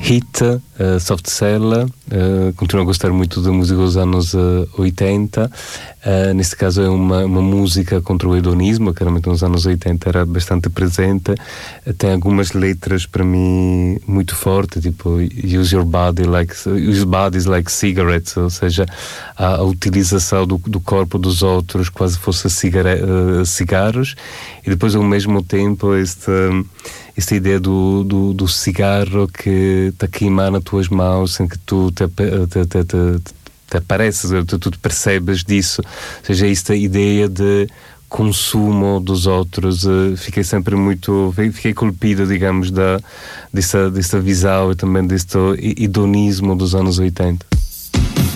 Hit, Soft Cell, continuo a gostar muito da música dos anos 80. Neste caso é uma música contra o hedonismo, que realmente nos anos 80 era bastante presente. Tem algumas letras para mim muito fortes, tipo use bodies like cigarettes, ou seja, a utilização do corpo dos outros quase fosse cigarros, e depois ao mesmo tempo esta ideia do cigarro que está a queimar nas tuas mãos sem que tu te apareces, tu percebes disso. Ou seja, esta ideia de consumo dos outros, fiquei colpido, digamos, dessa visão e também deste hedonismo dos anos 80.